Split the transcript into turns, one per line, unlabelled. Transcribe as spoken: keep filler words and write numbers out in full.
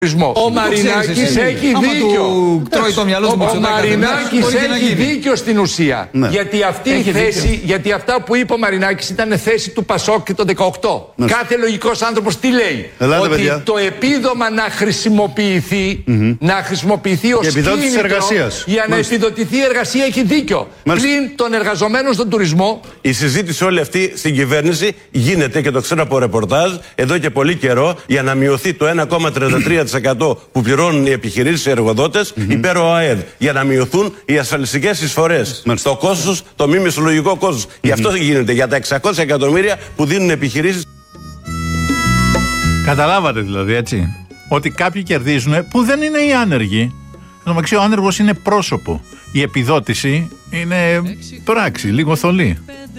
Ο Μαρινάκης έχει δίκιο. Ο Μαρινάκης έχει δίκιο στην ουσία. Ναι. Γιατί αυτή η θέση, γιατί αυτά που είπε ο Μαρινάκης ήταν θέση του Πασόκ και το δεκαοκτώ. Ναι. Κάθε λογικός άνθρωπος τι λέει? Ελάτε, ότι παιδιά. Το επίδομα να χρησιμοποιηθεί, mm-hmm. να χρησιμοποιηθεί ως κίνητρο για να επιδοτηθεί η εργασία έχει δίκιο. Μάλιστα. Πλην των εργαζομένων στον τουρισμό.
Η συζήτηση όλη αυτή στην κυβέρνηση γίνεται και το ξέρω από ρεπορτάζ εδώ και πολύ καιρό για να μειωθεί το ένα κόμμα τριάντα τρία τοις εκατό που πληρώνουν οι επιχειρήσεις, οι εργοδότες, mm-hmm. υπέρ ΟΑΕΔ, για να μειωθούν οι ασφαλιστικές εισφορές. Mm-hmm. Το κόστος, το μη μισθολογικό κόστος. Mm-hmm. Γι' αυτό γίνεται, για τα εξακόσια εκατομμύρια που δίνουν επιχειρήσεις.
Καταλάβατε δηλαδή, έτσι, ότι κάποιοι κερδίζουν που δεν είναι οι άνεργοι. Ο άνεργος είναι πρόσωπο. Η επιδότηση είναι πράξη, λίγο θολή.